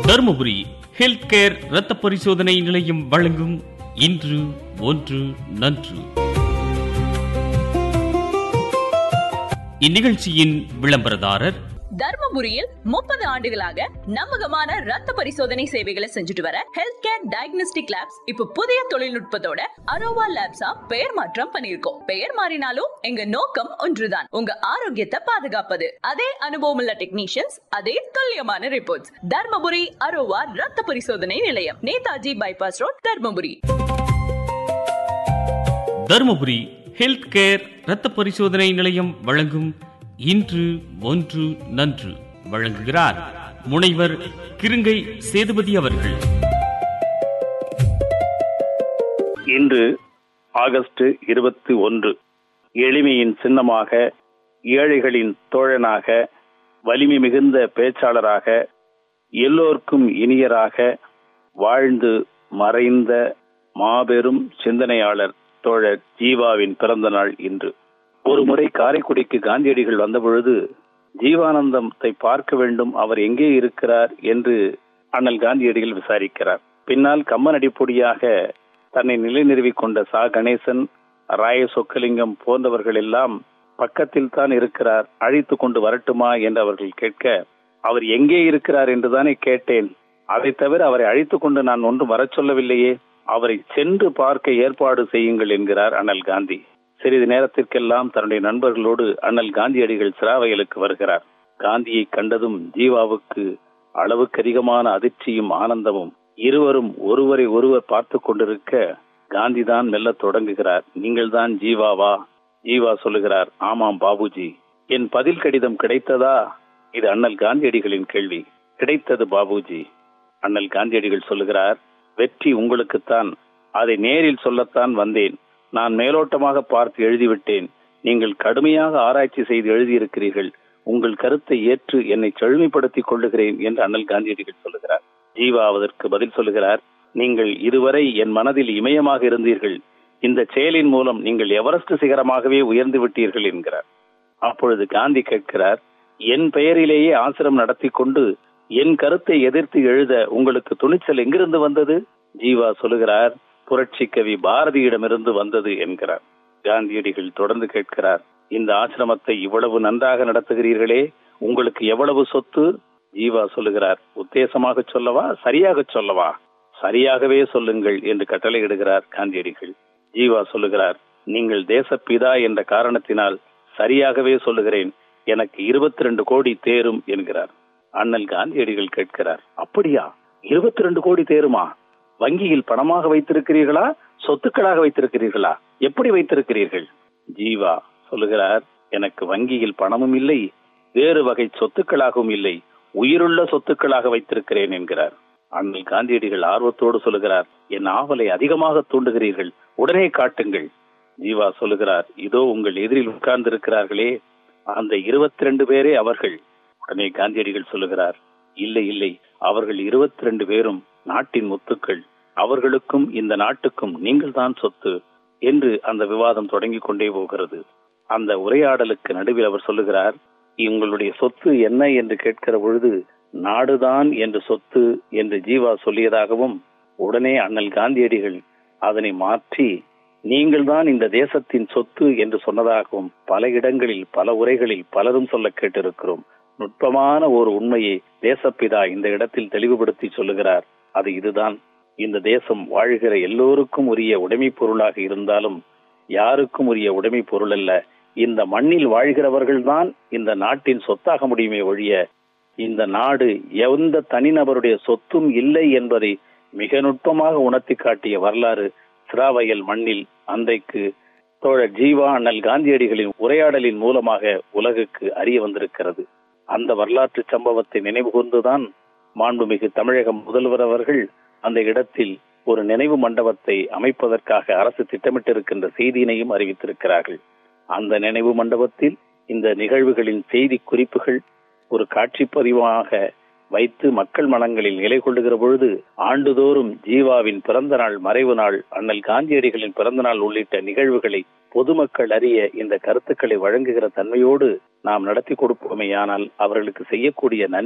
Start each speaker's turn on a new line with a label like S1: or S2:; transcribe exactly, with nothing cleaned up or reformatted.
S1: Dharmapuri health care இரத்த பரிசோதனை நிலையம் வழங்கும் இன்று ஒன்று நன்று. இந்நிகழ்ச்சியின் விளம்பரதாரர்
S2: தர்மபுரியில் முப்பது ஆண்டுகளாக நம்பகமான ரத்த பரிசோதனை சேவைகளை செஞ்சுட்டு வர ஹெல்த் கேர் டயக்னோஸ்டிக் லேப்ஸ் இப்ப புதிய தொழில்நுட்பத்தோட அரோவா லேப்ஸா பெயர் மாற்றம் பண்ணிருக்கோம். பெயர் மாறினாலும் எங்க நோக்கம் ஒன்றுதான், உங்க ஆரோக்கியத்தை பாதுகாப்பது. அதே அனுபவம் உள்ள டெக்னீஷியன்ஸ், அதே துல்லியமான ரிப்போர்ட்ஸ். தர்மபுரி அரோவா ரத்த பரிசோதனை நிலையம், Netaji bypass road, Dharmapuri.
S1: Dharmapuri health care இரத்த பரிசோதனை நிலையம் வழங்கும் இன்று ஒன்று நன்று. வழங்குகிறார் முனைவர் கிருங்கை சேதுபதி அவர்கள்.
S3: இன்று ஆகஸ்ட் இருபத்தி ஒன்று. எளிமையின் சின்னமாக, ஏழைகளின் தோழனாக, வலிமை மிகுந்த பேச்சாளராக, எல்லோருக்கும் இனியராக வாழ்ந்து மறைந்த மாபெரும் சிந்தனையாளர் தோழர் ஜீவாவின் பிறந்த நாள் இன்று. ஒரு முறை காரைக்குடிக்கு காந்தியடிகள் வந்தபொழுது ஜீவானந்தத்தை பார்க்க வேண்டும், அவர் எங்கே இருக்கிறார் என்று அண்ணல் காந்தியடிகள் விசாரிக்கிறார். பின்னால் கம்மன் அடிப்பொடியாக தன்னை நிலைநிறுவிக் கொண்ட சா கணேசன், ராய சொக்கலிங்கம் போன்றவர்கள் எல்லாம் பக்கத்தில் தான் இருக்கிறார், அழைத்து கொண்டு வரட்டுமா என்று அவர்கள் கேட்க, அவர் எங்கே இருக்கிறார் என்றுதானே கேட்டேன், அதை தவிர அவரை அழைத்து கொண்டு நான் ஒன்றும் வர சொல்லவில்லையே, அவரை சென்று பார்க்க ஏற்பாடு செய்யுங்கள் என்கிறார் அண்ணல் காந்தி. சிறிது நேரத்திற்கெல்லாம் தன்னுடைய நண்பர்களோடு அண்ணல் காந்தியடிகள் சிராவயலுக்கு வருகிறார். காந்தியை கண்டதும் ஜீவாவுக்கு அளவுக்கு அதிகமான அதிர்ச்சியும் ஆனந்தமும். இருவரும் ஒருவரை ஒருவர் பார்த்து கொண்டிருக்க காந்திதான் மெல்ல தொடங்குகிறார். நீங்கள் தான் ஜீவாவா? ஜீவா சொல்லுகிறார், ஆமாம் பாபுஜி. என் பதில் கடிதம் கிடைத்ததா? இது அண்ணல் காந்தியடிகளின் கேள்வி. கிடைத்தது பாபுஜி. அண்ணல் காந்தியடிகள் சொல்லுகிறார், வெற்றி உங்களுக்குத்தான், அதை நேரில் சொல்லத்தான் வந்தேன். நான் மேலோட்டமாக பார்த்து எழுதிவிட்டேன். நீங்கள் கடுமையாக ஆராய்ச்சி செய்து எழுதியிருக்கிறீர்கள். உங்கள் கருத்தை ஏற்று என்னை செழுமைப்படுத்திக் கொள்ளுகிறேன் என்று அண்ணல் காந்தியடிகள் சொல்லுகிறார். ஜீவா அதற்கு பதில் சொல்லுகிறார், நீங்கள் இதுவரை என் மனதில் இமயமாக இருந்தீர்கள். இந்த செயலின் மூலம் நீங்கள் எவரெஸ்ட் சிகரமாகவே உயர்ந்து விட்டீர்கள் என்கிறார். அப்பொழுது காந்தி கேட்கிறார், என் பெயரிலேயே ஆசிரம் நடத்தி கொண்டு என் கருத்தை எதிர்த்து எழுத உங்களுக்கு துணிச்சல் எங்கிருந்து வந்தது? ஜீவா சொல்லுகிறார், புரட்சி கவி பாரதியிடமிருந்து வந்தது என்கிறார். காந்தியடிகள் தொடர்ந்து கேட்கிறார், இந்த ஆசிரமத்தை இவ்வளவு நன்றாக நடத்துகிறீர்களே, உங்களுக்கு எவ்வளவு சொத்து? ஜீவா சொல்லுகிறார், உத்தேசமாக சொல்லவா, சரியாக சொல்லவா? சரியாகவே சொல்லுங்கள் என்று கட்டளையிடுகிறார் காந்தியடிகள். ஜீவா சொல்லுகிறார், நீங்கள் தேசப்பிதா என்ற காரணத்தினால் சரியாகவே சொல்லுகிறேன், எனக்கு இருபத்தி ரெண்டு கோடி தேரும் என்கிறார். அண்ணல் காந்தியடிகள் கேட்கிறார், அப்படியா, இருபத்தி ரெண்டு கோடி தேருமா? வங்கியில் பணமாக வைத்திருக்கிறீர்களா, சொத்துக்களாக வைத்திருக்கிறீர்களா, எப்படி வைத்திருக்கிறீர்கள்? ஜீவா சொல்லுகிறார், எனக்கு வங்கியில் பணமும் இல்லை, வேறு வகை சொத்துக்களாகவும் இல்லை, உயிருள்ள சொத்துக்களாக வைத்திருக்கிறேன் என்கிறார். அண்ணல் காந்தியடிகள் ஆர்வத்தோடு சொல்லுகிறார், என் ஆவலை அதிகமாக தூண்டுகிறீர்கள், உடனே காட்டுங்கள். ஜீவா சொல்லுகிறார், இதோ உங்கள் எதிரில் உட்கார்ந்து இருக்கிறார்களே, அந்த இருபத்தி ரெண்டு பேரே அவர்கள். உடனே காந்தியடிகள் சொல்லுகிறார், இல்லை இல்லை, அவர்கள் இருபத்தி ரெண்டு பேரும் நாட்டின் முத்துக்கள், அவர்களுக்கும் இந்த நாட்டுக்கும் நீங்கள் தான் சொத்து என்று அந்த விவாதம் தொடங்கி கொண்டே போகிறது. அந்த உரையாடலுக்கு நடுவில் அவர் சொல்லுகிறார், உங்களுடைய சொத்து என்ன என்று கேட்கிற பொழுது நாடுதான் என்று சொத்து என்று ஜீவா சொல்லியதாகவும், உடனே அண்ணல் காந்தியடிகள் அதனை மாற்றி நீங்கள் தான் இந்த தேசத்தின் சொத்து என்று சொன்னதாகவும் பல இடங்களில் பல உரைகளில் பலரும் சொல்ல கேட்டிருக்கிறோம். நுட்பமான ஒரு உண்மையை தேசப்பிதா இந்த இடத்தில் தெளிவுபடுத்தி சொல்லுகிறார். அது இதுதான், இந்த தேசம் வாழ்கிற எல்லோருக்கும் உரிய உடைமை பொருளாக இருந்தாலும் யாருக்கும் உரிய உடைமை பொருள் அல்ல. இந்த மண்ணில் வாழ்கிறவர்கள் தான் இந்த நாட்டின் சொத்தாக முடியுமே ஒழிய இந்த நாடு எந்த தனிநபருடைய சொத்தும் இல்லை என்பதை மிக நுட்பமாக உணர்த்தி காட்டிய வரலாறு சிராவயல் மண்ணில் அன்றைக்கு தோழர் ஜீவா அண்ணல் காந்தியடிகளின் உரையாடலின் மூலமாக உலகுக்கு அறிய வந்திருக்கிறது. அந்த வரலாற்று சம்பவத்தை நினைவு கூர்ந்துதான் மாண்புமிகு தமிழக முதல்வர் அவர்கள் அந்த இடத்தில் ஒரு நினைவு மண்டபத்தை அமைப்பதற்காக அரசு திட்டமிட்டிருக்கின்ற செய்தியினையும் அறிவித்திருக்கிறார்கள். அந்த நினைவு மண்டபத்தில் இந்த நிகழ்வுகளின் செய்தி குறிப்புகள் ஒரு காட்சி பதிவாக வைத்து மக்கள் மனங்களில் நிலை கொள்ளுகிற பொழுது ஆண்டுதோறும் ஜீவாவின் பிறந்த நாள், மறைவு நாள், அண்ணல் காந்தியடிகளின் பிறந்த நாள் உள்ளிட்ட நிகழ்வுகளை பொதுமக்கள் அறிய இந்த கருத்துக்களை வழங்குகிற தன்மையோடு நாம் நடத்தி கொடுப்போமேயானால் அவர்களுக்கு செய்யக்கூடிய நன்றி